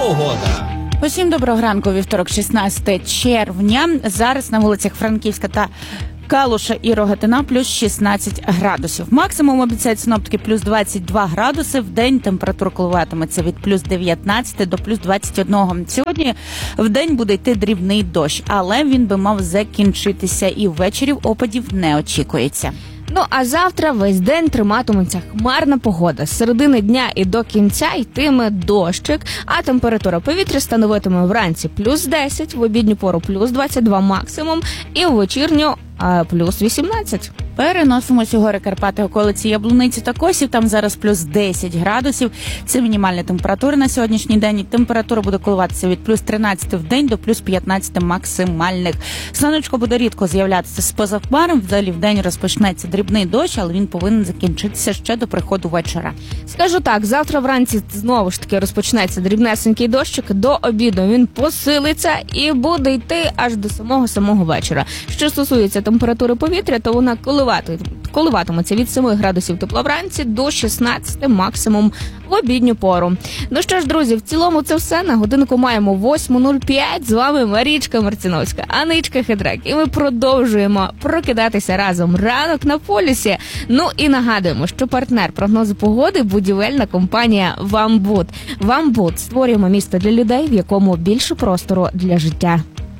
погода. Усім доброго ранку, вівторок, 16 червня. Зараз на вулицях Франківська та Калуша і Рогатина плюс 16 градусів. Максимум обіцяють синоптики плюс 22 градуси. В день температура коливатиметься від плюс 19 до плюс 21. Сьогодні в день буде йти дрібний дощ, але він би мав закінчитися і ввечері опадів не очікується. Ну, а завтра весь день триматиметься хмарна погода. З середини дня і до кінця йтиме дощик, а температура повітря становитиме вранці плюс 10, в обідню пору плюс 22 максимум і в вечірню плюс 18. Переносимось у гори Карпати, околиці Яблуниці та Косів. Там зараз плюс 10 градусів. Це мінімальна температура на сьогоднішній день. Температура буде коливатися від плюс 13 в день до плюс 15 максимальних. Сонечко буде рідко з'являтися з-поза хмарами. Взагалі в день розпочнеться дрібний дощ, але він повинен закінчитися ще до приходу вечора. Скажу так, завтра вранці знову ж таки розпочнеться дрібнесенький дощик. До обіду він посилиться і буде йти аж до самого вечора. Що стосується температури повітря, то вона коливатиметься від 7 градусів тепла вранці до 16 максимум в обідню пору. Ну що ж, друзі, в цілому це все. На годинку маємо 8:05. З вами Марічка Марціновська, Аничка Хитрак. І ми продовжуємо прокидатися разом. Ранок на полюсі. Ну і нагадуємо, що партнер прогнозу погоди – будівельна компанія «Вамбуд». «Вамбуд» – створюємо місто для людей, в якому більше простору для життя.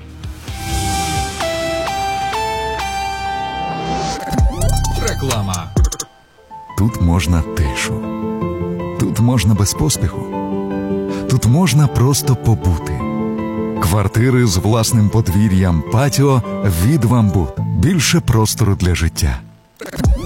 Реклама. Тут можна тишу. Тут можна без поспіху. Тут можна просто побути. Квартири з власним подвір'ям, патіо від «Вамбуд». Більше простору для життя.